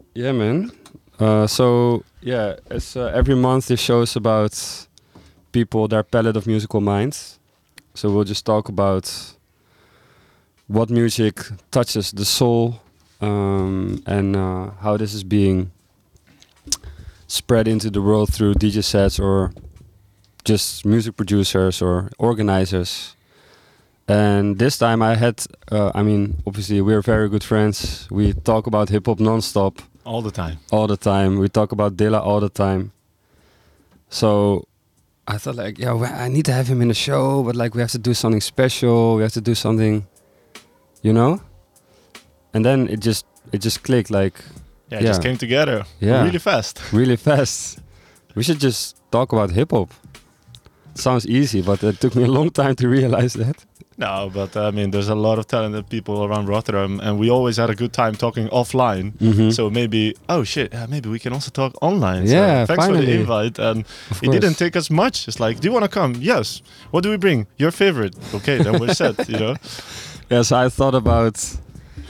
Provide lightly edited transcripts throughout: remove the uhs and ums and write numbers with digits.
Yeah, man. So yeah, it's every month this show is about people, their palette of musical minds. So we'll just talk about what music touches the soul, and how this is being spread into the world through DJ sets or just music producers or organizers. And this time I had, I mean, obviously we're very good friends. We talk about hip hop nonstop All the time. all the time. We talk about Dilla all the time. So I thought like, yeah, I need to have him in the show, but like we have to do something special. We have to do something, you know. And then it just clicked like, Yeah, it just came together Yeah. really fast. really fast. We should just talk about hip hop. Sounds easy, but it took me a long time to realize that. No, but I mean, there's a lot of talented people around Rotterdam, and we always had a good time talking offline. Mhm. So maybe, oh shit, maybe we can also talk online. Yeah, so thanks for the finally. invite. And Of it didn't course. take us much. It's like, do you want to come? Yes. What do we bring? Your favorite. Okay, then we're set. You know. Yeah, so I thought about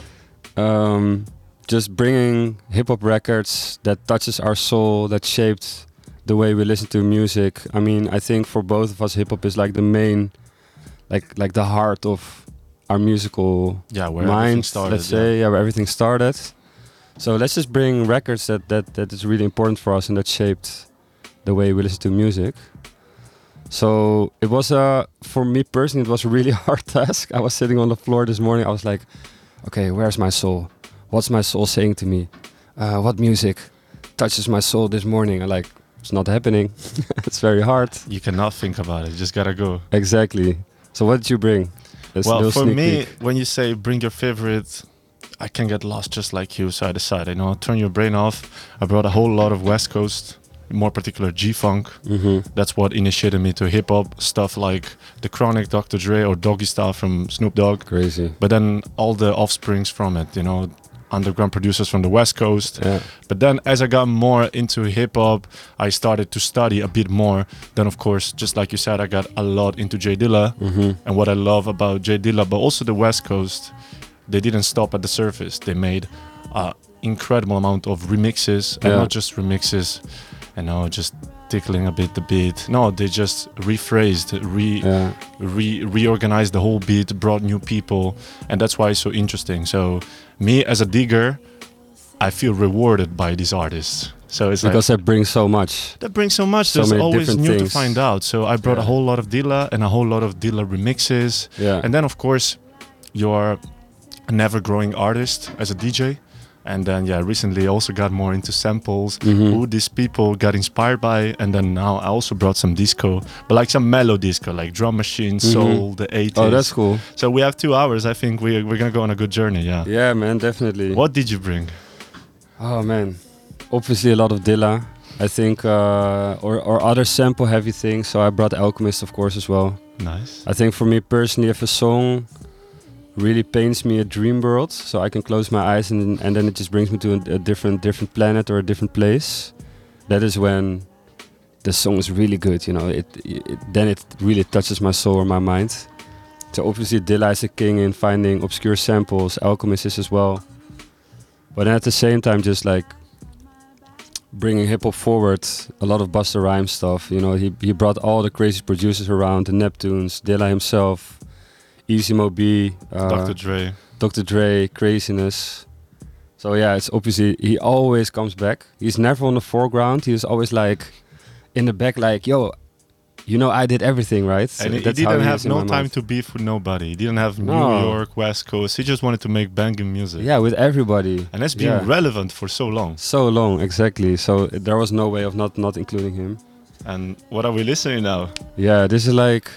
just bringing hip hop records that touches our soul, that shaped the way we listen to music. I mean, I think for both of us, hip hop is like the main, like the heart of our musical Yeah, where everything mind. started. Let's say, yeah, where everything started. So let's just bring records that is really important for us and that shaped the way we listen to music. So it was for me personally, it was a really hard task. I was sitting on the floor this morning. I was like, okay, where's my soul? What's my soul saying to me? What music touches my soul this morning? And like, it's not happening. It's very hard. You cannot think about it. You just gotta go. Exactly. So what did you bring? A Well, little for sneak me, peek. when you say bring your favorite, I can get lost just like you side to side. You know, turn your brain off. I brought a whole lot of West Coast, more particular G-Funk. Mhm. That's what initiated me to hip-hop. Stuff like The Chronic, Dr. Dre, or Doggy Style from Snoop Dogg. Crazy. But then all the offsprings from it, you know, underground producers from the West Coast. Yeah. But then as I got more into hip-hop, I started to study a bit more. Then of course, just like you said, I got a lot into J Dilla. Mhm. And what I love about J Dilla, but also the West Coast, they didn't stop at the surface. They made an incredible amount of remixes, and Yeah. not just remixes, you know, just tickling a bit the beat. No, they just rephrased, Yeah. reorganized the whole beat, brought new people, and that's why it's so interesting. So me as a digger, I feel rewarded by these artists. So it's Because that brings so much. that brings so much. So There's many always different new things. to find out. So I brought a Yeah. whole lot of Dilla and a whole lot of Dilla remixes. Yeah. And then of course, you're a never growing artist as a DJ. And then yeah, recently I also got more into samples, Mhm. who these people got inspired by. And then now I also brought some disco, but like some mellow disco, like drum machine, soul, the 80s. Oh, that's cool. So we have 2 hours. I think we're gonna go on a good journey. Yeah. Yeah, man, definitely. What did you bring? Oh man, obviously a lot of Dilla. I think, or other sample heavy things. So I brought Alchemist, of course, as well. Nice. I think for me personally, if a song really paints me a dream world, so I can close my eyes and then it just brings me to a different planet or a different place, that is when the song is really good. You know, then it really touches my soul or my mind. So obviously Dilla is a king in finding obscure samples. Alchemist is as well. But then at the same time, just like bringing hip hop forward, a lot of Busta Rhymes stuff. You know, he brought all the crazy producers around, the Neptunes, Dilla himself, Easy Mo B, Dr. Dre. Dr. Dre, craziness. So yeah, it's obviously he always comes back. He's never on the foreground. He's always like in the back, like, yo, you know, I did everything, right? And he That's how didn't he have is in no my time mind. to beef with nobody. He didn't have No. New York, West Coast. He just wanted to make banging music. Yeah, with everybody. And that's been Yeah. relevant for so long. So long, exactly. So there was no way of not including him. And what are we listening now? Yeah, this is like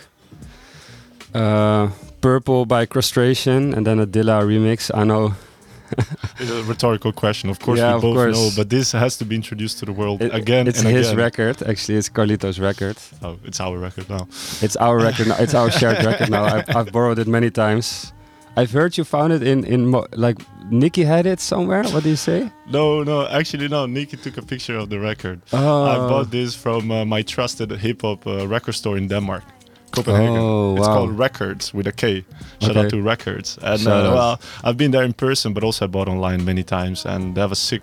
Purple by Crustration and then a Dilla remix. I know. It's a rhetorical question. Of course, Yeah, we of both course. know, but this has to be introduced to the world It- again it's and his again. record. Actually, it's Carlito's record. Oh, it's our record now. It's our record. Now. It's our shared record now. I've borrowed it many times. I've heard you found it like Nicky had it somewhere. What do you say? No, actually, no. Nikki took a picture of the record. Oh, I bought this from my trusted hip-hop record store in Denmark, Copenhagen. Oh, It's wow. called Records with a K. Shout out Okay. to Records. And Shout out. well, I've been there in person, but also I bought online many times, and they have a sick